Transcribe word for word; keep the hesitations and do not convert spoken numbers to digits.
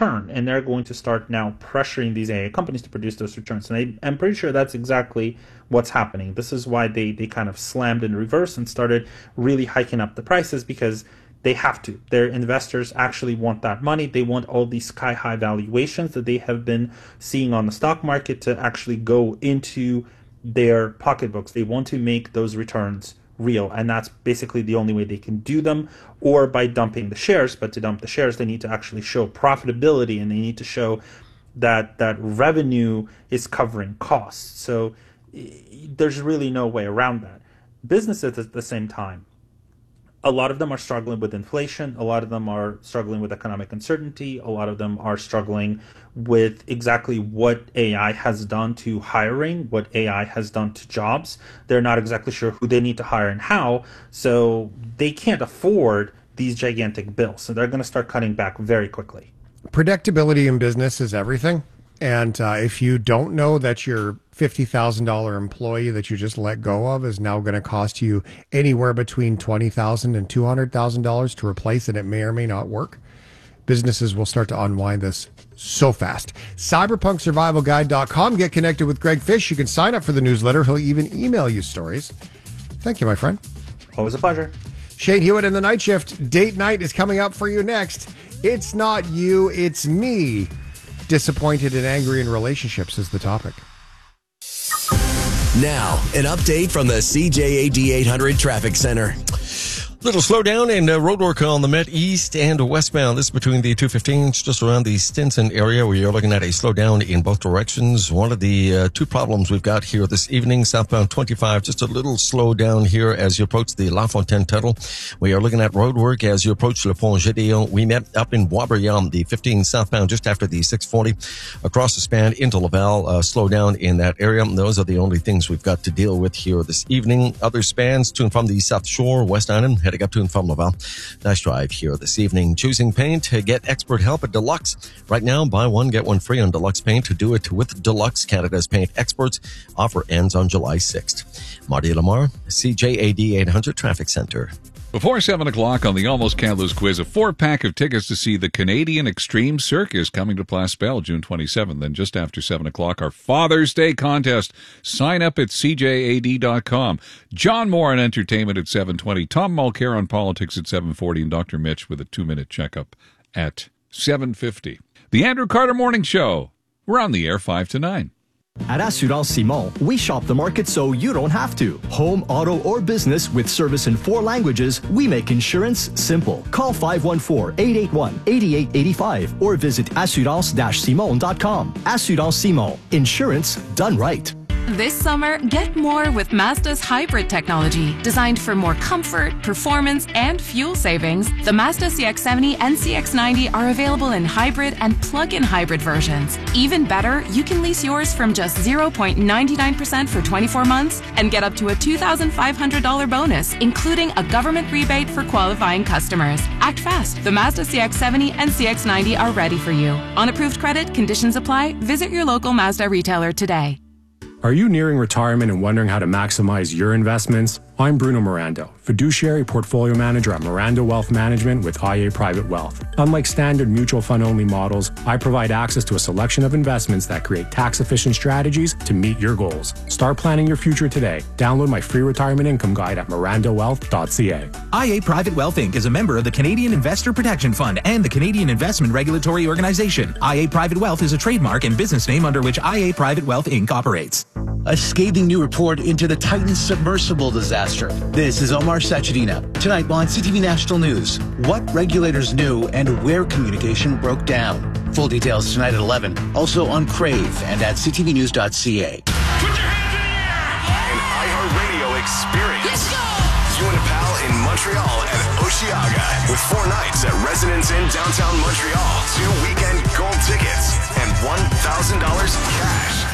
return, and they're going to start now pressuring these A I companies to produce those returns. And I, I'm pretty sure that's exactly what's happening. This is why they, they kind of slammed in reverse and started really hiking up the prices, because they have to. Their investors actually want that money. They want all these sky-high valuations that they have been seeing on the stock market to actually go into their pocketbooks. They want to make those returns real, and that's basically the only way they can do them, or by dumping the shares. But to dump the shares, they need to actually show profitability, and they need to show that that revenue is covering costs. So there's really no way around that. Businesses at the same time, a lot of them are struggling with inflation. A lot of them are struggling with economic uncertainty. A lot of them are struggling with exactly what A I has done to hiring, what A I has done to jobs. They're not exactly sure who they need to hire and how, so they can't afford these gigantic bills. So they're going to start cutting back very quickly. Predictability in business is everything. And uh, if you don't know that your fifty thousand dollars employee that you just let go of is now going to cost you anywhere between twenty thousand dollars and two hundred thousand dollars to replace, and it may or may not work, businesses will start to unwind this so fast. cyberpunk survival guide dot com. Get connected with Greg Fish. You can sign up for the newsletter. He'll even email you stories. Thank you, my friend. Always a pleasure. Shane Hewitt in the Night Shift. Date night is coming up for you next. It's not you, it's me. Disappointed and angry in relationships is the topic. Now, an update from the C J A D eight hundred Traffic Center. Little slowdown in uh, roadwork on the Met East and westbound. This is between the two fifteens, just around the Stinson area, where you're looking at a slowdown in both directions. One of the uh, two problems we've got here this evening, southbound twenty-five, just a little slowdown here as you approach the La Fontaine Tunnel. We are looking at roadwork as you approach Le Pont Gédéon. We met up in Boisbriand, the fifteen southbound, just after the six forty. Across the span into Laval, uh, slowdown in that area. Those are the only things we've got to deal with here this evening. Other spans to and from the South Shore, West Island, heading up to and from Laval. Nice drive here this evening. Choosing paint, get expert help at Deluxe. Right now, buy one, get one free on Deluxe paint. To do it with Deluxe, Canada's paint experts. Offer ends on July sixth. Marty Lamar, C J A D eight hundred Traffic Center. Before seven o'clock on the Almost Can't Lose quiz, a four-pack of tickets to see the Canadian Extreme Circus coming to Place Belle June twenty-seventh. Then just after seven o'clock, our Father's Day contest. Sign up at C J A D dot com. John Moore on entertainment at seven twenty. Tom Mulcair on politics at seven forty. And Doctor Mitch with a two-minute checkup at seven fifty. The Andrew Carter Morning Show. We're on the air five to nine. At Assurance Simon, we shop the market so you don't have to. Home, auto, or business with service in four languages, we make insurance simple. Call five one four, eight eight one, eight eight eight five or visit assurance dash simon dot com. Assurance Simon. Insurance done right. This summer, get more with Mazda's hybrid technology. Designed for more comfort, performance, and fuel savings, the Mazda C X seventy and C X ninety are available in hybrid and plug-in hybrid versions. Even better, you can lease yours from just zero point nine nine percent for twenty-four months and get up to a two thousand five hundred dollars bonus, including a government rebate for qualifying customers. Act fast. The Mazda C X seventy and C X ninety are ready for you. On approved credit, conditions apply. Visit your local Mazda retailer today. Are you nearing retirement and wondering how to maximize your investments? I'm Bruno Mirando, fiduciary portfolio manager at Mirando Wealth Management with I A Private Wealth. Unlike standard mutual fund-only models, I provide access to a selection of investments that create tax-efficient strategies to meet your goals. Start planning your future today. Download my free retirement income guide at mirando wealth dot c a. I A Private Wealth Incorporated is a member of the Canadian Investor Protection Fund and the Canadian Investment Regulatory Organization. I A Private Wealth is a trademark and business name under which I A Private Wealth Incorporated operates. A scathing new report into the Titan submersible disaster. This is Omar Sachedina. Tonight on C T V National News, what regulators knew and where communication broke down. Full details tonight at eleven. Also on Crave and at c t v news dot c a. Put your hands in the air! An iHeartRadio experience. Let's go! You and a pal in Montreal and Osheaga with four nights at Residence Inn downtown Montreal.